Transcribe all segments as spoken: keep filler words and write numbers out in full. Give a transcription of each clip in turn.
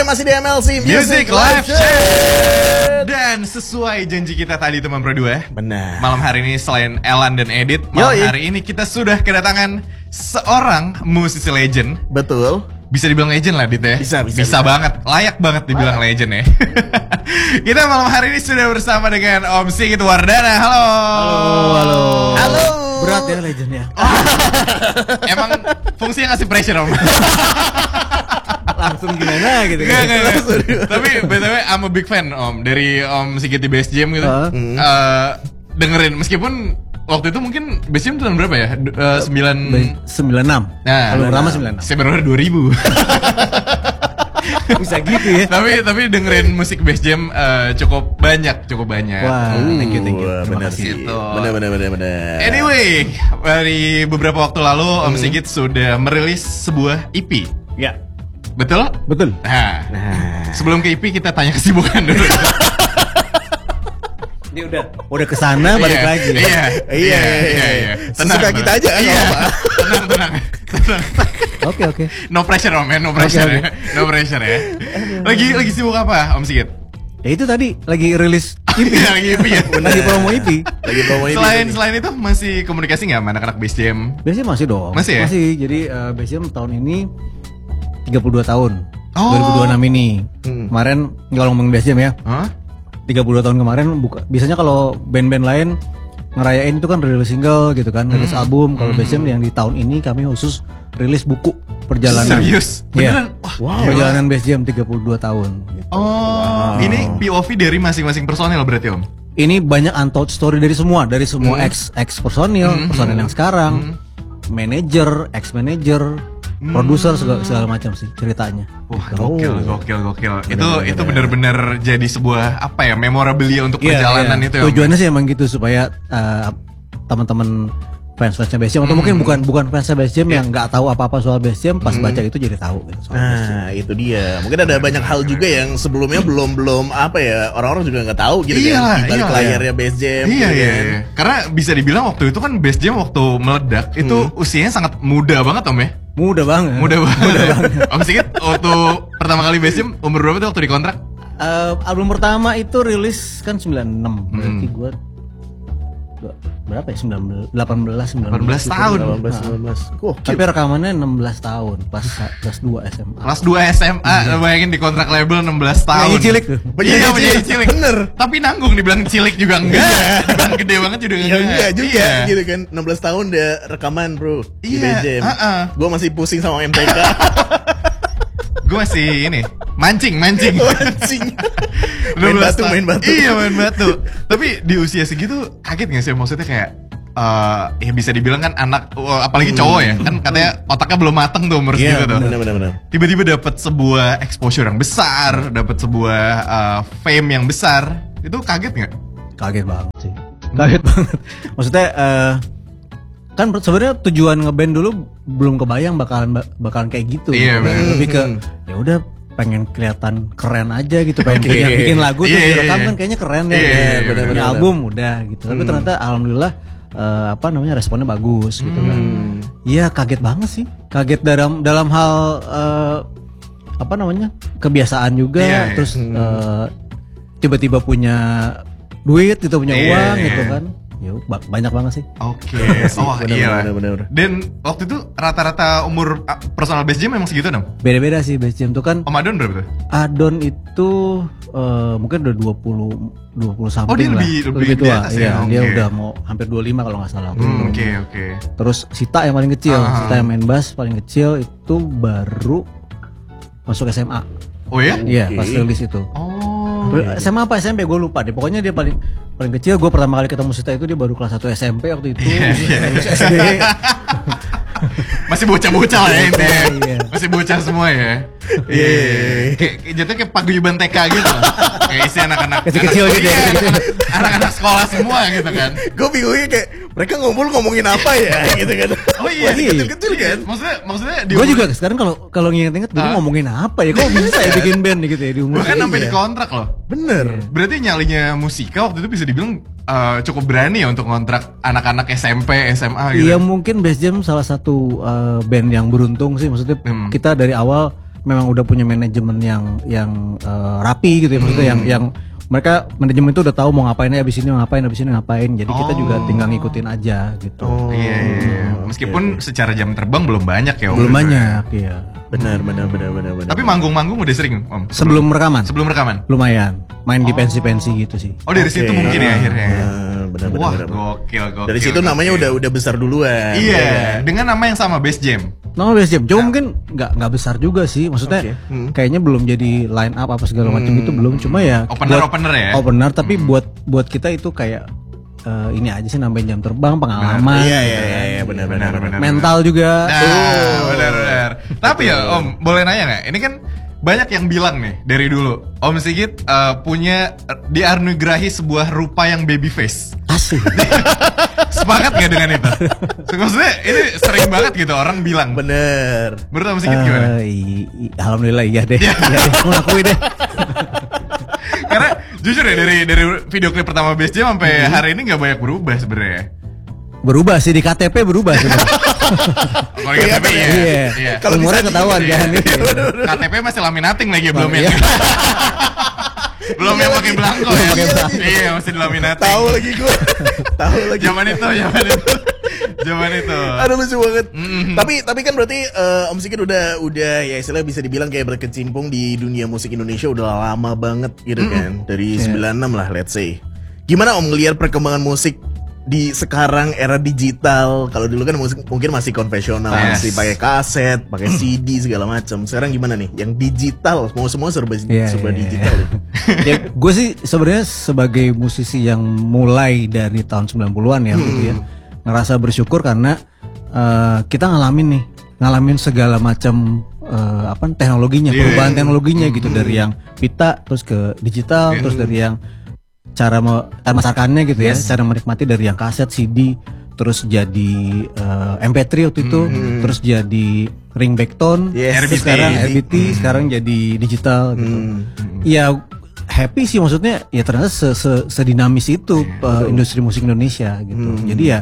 masih di M L C Music, Music Live Live Show. Dan sesuai janji kita tadi teman Pro dua, benar. malam hari ini selain Elan dan Edit, malam Yoi. hari ini kita sudah kedatangan seorang musisi legend. Betul. Bisa dibilang legend lah, Dit ya. Bisa, bisa, bisa bisa. banget, layak banget dibilang Layak. legend ya. Kita malam hari ini sudah bersama dengan Om Sigit Wardana. Halo. Halo, halo. Halo. Berat ya legendnya. Emang fungsinya ngasih pressure Om. Langsung gimana gitu Nggak, kan. nggak, nggak. Tapi B T W I'm a big fan Om dari Om Sigit di Bass Jam gitu. Uh. Eh, dengerin meskipun waktu itu mungkin Bass Jam tahun berapa ya? D- eh, sembilan sembilan enam. Nah, Kalau pertama sembilan enam. saya baru dua ribu. Bisa gitu ya. tapi tapi dengerin musik Bass Jam eh, cukup banyak, cukup banyak. Wah, thank you, thank you. Wah, Terima benar kasih. sih. Gitu. Benar, benar, benar, benar. Anyway, dari beberapa waktu lalu Om Sigit sudah merilis sebuah E P. Ya, Betul? betul. Nah, Nah, sebelum ke E P kita tanya kesibukan dulu. Dia udah udah kesana balik Iya, lagi. Iya, iya, iya, iya. Sesuka kita aja kan, Iya, nggak apa-apa. tenang, tenang, tenang. Oke, oke. No pressure Om ya, no pressure Oke, ya, no pressure ya. Lagi lagi sibuk apa Om Sigit? Ya itu tadi lagi rilis E P. Iya, lagi E P ya. Lagi promo E P. lagi promo ini. Selain selain itu masih komunikasi nggak sama anak-anak Bass Jam? Biasanya masih dong. Masih ya? Masih. Jadi uh, Bass Jam tahun ini tiga puluh dua tahun. Oh. dua ribu dua puluh enam ini. Hmm. Kemarin kalau ngomongin Bass Jam ya, Hah? tiga puluh dua tahun kemarin buka. Biasanya kalau band-band lain ngerayain itu kan rilis single gitu kan, rilis album. Kalau Bass Jam yang di tahun ini kami khusus rilis buku perjalanan. Serius? Iya. Beneran? Wah, Wow. Perjalanan Bass Jam tiga puluh dua tahun gitu. Oh, ini P O V dari masing-masing personil berarti Om? Ini banyak untold story dari semua, dari semua Hmm. ex ex personil, Hmm, personil hmm, yang sekarang, hmm. manajer, ex manajer, Hmm. produser segala, segala macam sih ceritanya. Wah, Oh. gokil, gokil, gokil. Itu Bener-bener. itu benar-benar jadi sebuah apa ya, memorabilia untuk Iya, perjalanan iya. itu ya. Om? Tujuannya sih emang gitu supaya uh, teman-teman fans-fansnya Bass Jam atau Hmm. mungkin bukan bukan fansnya Bass Jam Iya. yang nggak tahu apa-apa soal Bass Jam pas Hmm. baca itu jadi tahu gitu soal Bass Jam. Nah, itu dia. Mungkin ada banyak hal juga yang sebelumnya belum belum apa ya, orang-orang juga nggak tahu gitu Iya, kan. Di balik iya. layarnya Bass Jam. Iya, gitu iya, kan. iya. Karena bisa dibilang waktu itu kan Bass Jam waktu meledak itu usianya sangat muda banget Om ya. Mudah banget. Muda banget. Om Sigit waktu pertama kali Bass Jam umur berapa tuh waktu dikontrak? Uh, album pertama itu rilis kan sembilan puluh enam. Berarti gua gua- berapa ya? sembilan belas, delapan belas, sembilan belas delapan belas gitu. tahun. delapan belas, sembilan belas. Gokil. Tapi rekamannya enam belas tahun pas kelas dua S M A. Kelas dua S M A, bayangin di kontrak label enam belas tahun. Penyanyi cilik tuh. Iya, penyanyi cilik. Bener. Tapi nanggung dibilang cilik juga enggak. Dibilang gede banget juga Ya enggak. enggak juga Iya. gitu kan. enam belas tahun udah rekaman, Bro. Di Iya, Bass Jam. uh-uh. Gua masih pusing sama M T K. Gue masih ini mancing, mancing. Anjing. enam Main belas batu, tahun. main batu. Iya, main batu. Tapi di usia segitu kaget gak sih? Maksudnya kayak eh ya bisa dibilang kan anak, oh, apalagi cowok ya, kan katanya otaknya belum mateng tuh umur Iya, segitu tuh. Benar, benar, benar. Tiba-tiba dapat sebuah exposure yang besar, dapat sebuah eh, fame yang besar. Itu kaget nggak? Kaget banget sih. Kaget banget. Maksudnya eh, kan sebenarnya tujuan ngeband dulu belum kebayang bakalan bakalan kayak gitu. Iya, bener. Lebih ke ya udah pengen kelihatan keren aja gitu, pengen Oke. bikin, bikin lagu terus Iya, iya, direkam iya. kan kayaknya keren ya. Iya, iya, Punya bener, bener, album udah gitu. Tapi Hmm. ternyata alhamdulillah eh, apa namanya responnya bagus gitu kan. Hmm. Iya kaget banget sih. Kaget dalam dalam hal eh, apa namanya kebiasaan juga. Iya, iya. Terus eh, tiba-tiba punya duit gitu, punya Iya, uang iya. gitu kan. Ya ba- banyak banget sih. Oke. sih, Oh bener, iya. bener, bener, bener. Dan waktu itu rata-rata umur ah, personal Bass Jam memang segitu dong? Beda-beda sih Bass Jam tuh kan. Om Adon berapa tuh? Adon itu eh, mungkin udah dua puluh dua puluh something Oh, dia lah. lebih- lebih di tua. atas ya? Iya, dia Oke. udah mau hampir dua puluh lima kalau nggak salah. Hmm, Oke, oke. Terus Sita yang paling kecil, Ah. Sita yang main bass paling kecil itu baru masuk S M A. Oh ya? Iya, Oke. pas rilis itu. Oh. S M A apa S M P gue lupa deh. Pokoknya dia paling paling kecil. Gue pertama kali ketemu Sita itu dia baru kelas satu S M P waktu itu. Iya, iya, Terus S D. Masih bocah-bocah lah ya intinya. Iya. Masih bocah semua ya. Iya. Kayak kayak jatuhnya kayak paguyuban T K gitu. Kayak isi anak-anak Kecil-kecil anak- gitu ya, iya, kecil-kecil. anak- anak-anak sekolah semua gitu kan. Gue bingungnya kayak mereka ngumpul ngomongin apa ya gitu kan. Oh iya, Masih kecil-kecil kan. Maksudnya maksudnya di Gue umur- juga sekarang kalau kalau nginget-nginget gue Hah? ngomongin apa ya? Kok bisa ya bikin band gitu ya di umur? bahkan sampai Iya. di kontrak loh. Bener. Berarti nyalinya musika waktu itu bisa dibilang eh, cukup berani ya untuk ngontrak anak-anak S M P, S M A gitu. Iya mungkin Bass Jam salah satu uh, band yang beruntung sih. Maksudnya Hmm. kita dari awal memang udah punya manajemen yang yang uh, rapi gitu ya, maksudnya yang yang mereka manajemen itu udah tahu mau ngapain ya, abis ini mau ngapain, abis ini ngapain. Jadi kita juga tinggal ngikutin aja gitu. Oh, iya, iya, iya. Meskipun okay. secara jam terbang belum banyak ya Om. Belum banyak, iya. Benar, benar, benar, benar, benar. Tapi manggung-manggung udah sering Om. Sebelum rekaman? Sebelum rekaman. Lumayan. Main di pensi-pensi gitu sih. Oh dari Okay. situ mungkin ya akhirnya. Uh, benar, benar, Wah benar. gokil gokil. Dari situ gokil. namanya udah udah besar duluan. Iya, ya kan? dengan nama yang sama Bass Jam. Nama Bass Jam, cuma mungkin nggak nggak besar juga sih, maksudnya Oke. Hmm. kayaknya belum jadi line up apa segala macam itu belum, cuma ya Opener buat- opener ya. opener, tapi buat buat kita itu kayak eh, ini aja sih nambahin jam terbang, pengalaman, Iya, gitu iya, kan. iya, iya, benar, benar, benar. mental juga. Nah, benar-benar. Tapi ya Om, boleh nanya nggak? Ini kan banyak yang bilang nih dari dulu, Om Sigit eh, punya dianugerahi sebuah rupa yang baby face. Asik. Sepakat nggak dengan itu? Maksudnya ini sering banget gitu orang bilang. Bener. Menurut Om Sigit gimana? Eh, i- i- Alhamdulillah iya deh. Iya deh, aku ngakui deh. Karena jujur ya dari dari video klip pertama Bass Jam sampai hari ini nggak banyak berubah sebenarnya. Berubah sih di K T P berubah sebenarnya. Kalau K T P ya. Iya. Iya. Kalau umurnya ketahuan Iya. kan. K T P masih laminating lagi belum Iya. yang belum yang pakai belangko ya. Iya masih laminating. Tahu lagi gue. Tahu lagi. Zaman itu, zaman itu, zaman itu. Aduh lucu banget. Mm. Tapi tapi kan berarti eh, Om Sigit udah udah ya istilahnya bisa dibilang kayak berkecimpung di dunia musik Indonesia udah lama banget gitu kan. Dari sembilan enam lah let's say. Gimana Om ngelihat perkembangan musik di sekarang era digital? Kalau dulu kan musik mungkin masih konvensional, Yes. masih pakai kaset, pakai C D segala macam. Sekarang gimana nih? Yang digital, semua semua serba Iya, serba iya, digital. itu. Ya, gue sih sebenarnya sebagai musisi yang mulai dari tahun sembilan puluhan ya, gitu ya, ngerasa bersyukur karena eh, kita ngalamin nih, ngalamin segala macam eh, apa teknologinya, Iya, perubahan iya. teknologinya gitu, dari yang pita terus ke digital, Iya. terus dari yang cara me- cara masarkannya gitu ya, cara menikmati dari yang kaset, C D, terus jadi eh, M P tiga waktu itu, terus jadi ringback tone, Yes. terus R B T. sekarang R B T, sekarang jadi digital gitu. Ya happy sih, maksudnya ya ternyata se -se sedinamis itu uh, industri musik Indonesia gitu. Jadi ya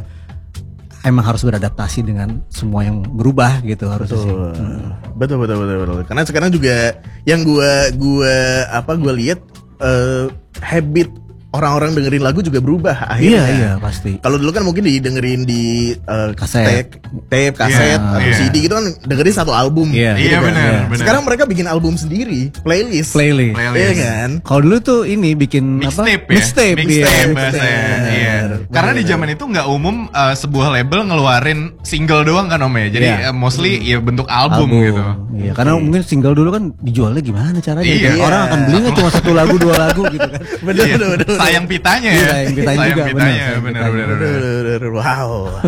emang harus beradaptasi dengan semua yang berubah gitu harus sih. Betul. betul betul betul betul. Karena sekarang juga yang gua gua apa gua lihat eh, habit orang-orang dengerin lagu juga berubah akhirnya. Iya iya pasti. Kalau dulu kan mungkin didengerin di eh, Kaset. tape, tape, kaset Iya, atau iya. C D gitu kan dengerin satu album. Iya. gitu Iya kan. benar, Iya. benar. Sekarang mereka bikin album sendiri, playlist. Playlist. Playlist. Iya kan? Kalau dulu tuh ini bikin apa? Mixtape ya? Mixtape. Mixtape iya. bahasanya. Iya. Bener. Karena di zaman itu nggak umum uh, sebuah label ngeluarin single doang kan Om ya. Jadi Iya. uh, mostly ya bentuk album, gitu. Iya, karena mungkin single dulu kan dijualnya gimana caranya? Iya. Gitu. Orang akan beli nggak cuma satu lagu, dua lagu gitu kan? Bener, Iya. bener, bener. Sayang pitanya ya. Iya, sayang pitanya juga, bener, pitanya, sayang bener, pitanya. bener, bener. Bener, bener, bener. Wow.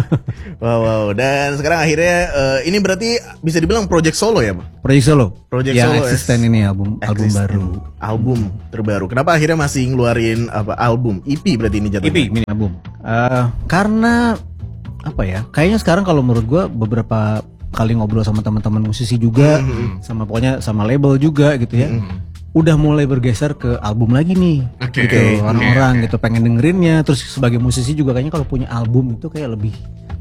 wow, wow. Dan sekarang akhirnya eh, ini berarti bisa dibilang project solo ya, Bang? Project solo. Project yang solo, eksisten yes. ini album album Existen. baru. Album terbaru. Kenapa akhirnya masih ngeluarin apa album? E P berarti ini jatuhnya. E P mini album. Eh, karena apa ya? Kayaknya sekarang kalau menurut gua beberapa kali ngobrol sama teman-teman musisi juga, sama pokoknya sama label juga gitu ya. Udah mulai bergeser ke album lagi nih. Oke, gitu. oke, Orang-orang oke. gitu pengen dengerinnya. Terus sebagai musisi juga kayaknya kalau punya album itu kayak lebih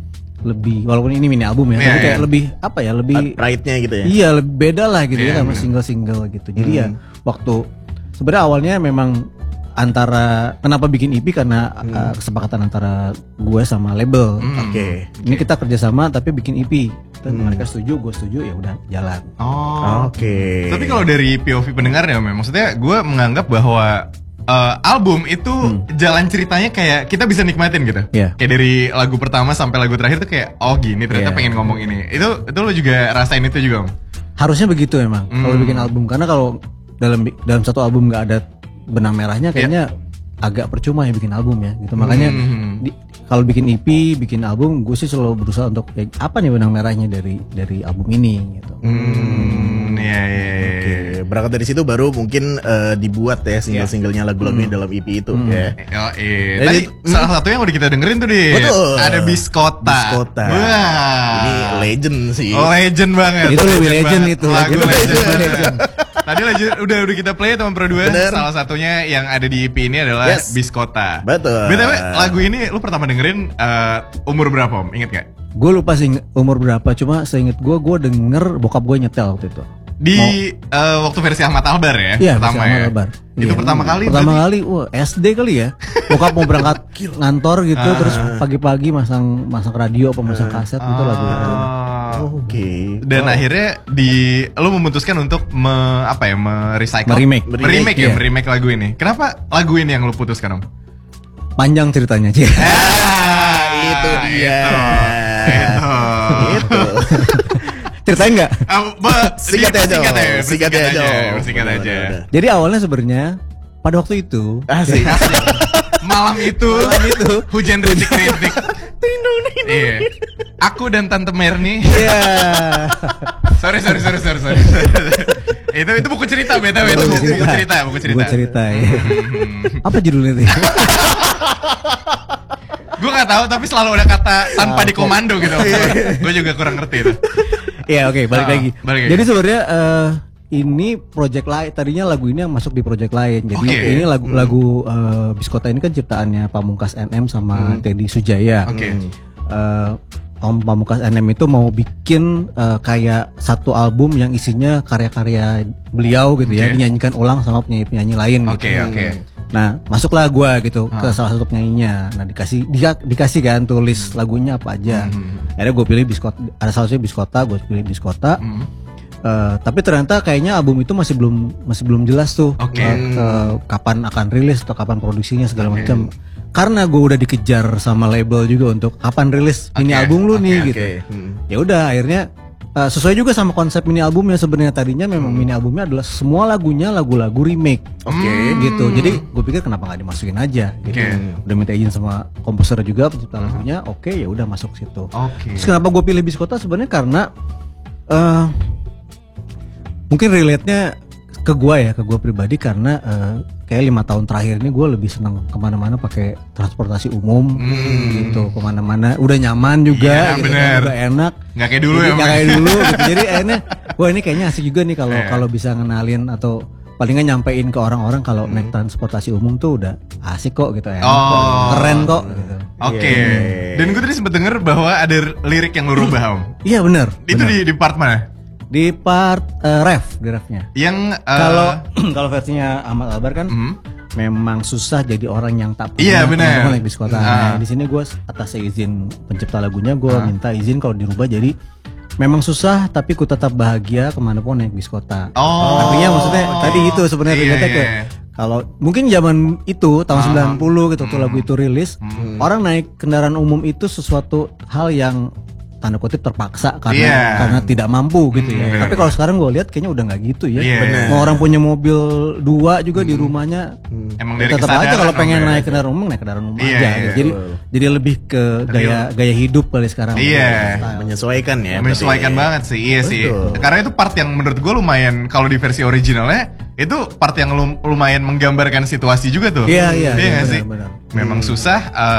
lebih walaupun ini mini album ya, Iya, tapi kayak iya. lebih apa ya? Lebih Pride-nya gitu ya. iya lebih beda lah gitu Iya, ya sama bener. single-single gitu. Jadi ya waktu sebenarnya awalnya memang antara kenapa bikin E P karena uh, kesepakatan antara gue sama label. Oke. Ini kita kerjasama tapi bikin E P. Dan mereka setuju, gue setuju, ya udah jalan. Oh. Oke. Tapi kalau dari P O V pendengar ya, Mem, maksudnya gue menganggap bahwa uh, album itu jalan ceritanya kayak kita bisa nikmatin gitu. Iya. Kayak dari lagu pertama sampai lagu terakhir tuh kayak oh gini ternyata Iya. pengen ngomong ini. Itu itu lo juga rasain itu juga, Om? Harusnya begitu emang kalau Hmm. bikin album, karena kalau dalam bi- dalam satu album nggak ada benang merahnya kayaknya agak percuma ya bikin album ya gitu. Makanya Hmm. di- kalau bikin E P, bikin album, gue sih selalu berusaha untuk ya, apa nih benang merahnya dari dari album ini gitu. Hmm, iya iya iya. Oke, berangkat dari situ baru mungkin eh, dibuat ya single-singlenya lagu-lagunya dalam E P itu ya. Oh, iya. Jadi, Tadi salah satu yang udah kita dengerin tuh di Betul. ada Biskota. Biskota. Wah. Ini legend sih. legend banget. Itu lebih legend banget. itu, Lagu legend. legend. Legend. banget. Tadi legend, udah udah kita play teman Pro dua. Bener. Salah satunya yang ada di E P ini adalah Yes. Biskota. Betul. B T W lagu ini lu pertama dengerin eh, umur berapa, Om? Ingat gak? Gue lupa sih umur berapa, cuma seinget gue, gue denger bokap gue nyetel waktu itu. di uh, waktu versi Ahmad Albar ya, Iya, pertama versi Ahmad ya. Albar. Itu Iya. pertama kali. Pertama berarti? kali, wah S D kali ya. Bokap mau berangkat ngantor gitu, Ah. terus pagi-pagi masang masang radio apa masang kaset gitu lagu. Ah. Oke. Dan Oh. akhirnya di lu memutuskan untuk me, apa ya, merecycle, Meremake. meremake ya, Iya. meremake lagu ini. Kenapa lagu ini yang lu putuskan, Om? Panjang ceritanya sih. Ah, itu dia. Itu. Itu. Ceritain nggak? Ah, be- Singkat di- aja, Singkat Om. aja, Singkat singkat aja, aja, Om. singkat Udah, aja. udah, udah. Jadi awalnya sebenarnya pada waktu itu Asik. Malam itu, Malam itu. hujan rintik-rintik. Iya. Aku dan Tante Merni. Iya. Sorry, sorry, sorry, sorry, sorry. itu itu buku cerita, beta, itu buku, buku cerita, buku cerita. Buku cerita ya. Apa judulnya itu? Gue nggak tahu, tapi selalu ada kata tanpa dikomando gitu. Gue juga kurang ngerti itu. Iya oke balik Ah, lagi. balik lagi. Jadi sebenarnya eh, ini project lain. Tadinya lagu ini yang masuk di project lain. Jadi Oke. ini lagu-lagu eh, Biskota ini kan ciptaannya Pamungkas N M sama Teddy Sujaya. Oke. Eh, Om Pamungkas N M itu mau bikin eh, kayak satu album yang isinya karya-karya beliau gitu ya, Oke. dinyanyikan ulang sama penyanyi-penyanyi lain. Oke, gitu. oke. Nah, masuklah gua gitu ke Ah. salah satu penyanyinya. Nah, dikasih dia, dikasih kan tulis lagunya apa aja. Hmm. Akhirnya gue pilih Biskota, ada salah satunya Biskota, gue pilih Biskota. Hmm. Eh, tapi ternyata kayaknya album itu masih belum masih belum jelas tuh Oke. eh, eh, kapan akan rilis atau kapan produksinya segala Oke. macam. Karena gue udah dikejar sama label juga untuk kapan rilis mini Oke, album lu oke, nih oke. gitu. Hmm. Ya udah akhirnya eh, sesuai juga sama konsep mini albumnya sebenarnya tadinya memang Hmm. mini albumnya adalah semua lagunya lagu-lagu remake. Oke. Hmm. Gitu. Jadi gue pikir kenapa nggak dimasukin aja gitu. Oke. Udah minta izin sama komposer juga pencipta lagunya. Oke, ya udah masuk situ. Oke. Terus kenapa gue pilih Biskota sebenarnya karena eh mungkin relate-nya ke gue ya, ke gue pribadi karena eh, kayak lima tahun terakhir ini gue lebih senang kemana-mana pakai transportasi umum gitu, kemana-mana udah nyaman juga, Iya, gitu, bener. kan, udah enak. Nggak kayak dulu Jadi ya, nggak Om? kayak dulu gitu. Jadi akhirnya, wah ini kayaknya asik juga nih kalau Iya. kalau bisa ngenalin atau paling nggak nyampein ke orang-orang kalau naik transportasi umum tuh udah asik kok gitu ya, Oh. keren kok. Gitu. Oke. Iya. Dan gue tadi sempet denger bahwa ada lirik yang lu rubah, Om. Iya benar. Itu benar. di, di part mana? Di part eh, ref, di refnya. Yang uh, Kalau kalau versinya Ahmad Albar kan hmm. memang susah jadi orang yang tak Iya, punya benar. kemampuan naik bis kota. Ah. Nah, di sini gue atas izin pencipta lagunya gue Ah. minta izin kalau dirubah jadi memang susah tapi ku tetap bahagia kemanapun naik bis kota. Oh. Artinya maksudnya tadi itu sebenarnya Iya, relate-nya iya, ke iya. kalau mungkin zaman itu tahun Ah. sembilan puluh gitu tuh Hmm. lagu itu rilis, Hmm. orang naik kendaraan umum itu sesuatu hal yang tanda kutip terpaksa karena Iya. karena tidak mampu gitu Hmm, ya. benar. Tapi kalau sekarang gue lihat kayaknya udah nggak gitu ya. Iya. Benar. Mau orang punya mobil dua juga di rumahnya, Emang dari tetap aja kesadaran, kalau pengen Om, ya? naik kendaraan umum naik kendaraan umum Iya, aja. iya, gitu. Jadi betul. jadi lebih ke gaya gaya hidup kali sekarang. Iya. Style. Menyesuaikan ya. menyesuaikan berarti. banget sih, iya sih. Betul. Karena itu part yang menurut gue lumayan, kalau di versi originalnya itu part yang lum- lumayan menggambarkan situasi juga tuh. Iya, iya, iya, nggak benar, sih. benar. Memang susah. eh,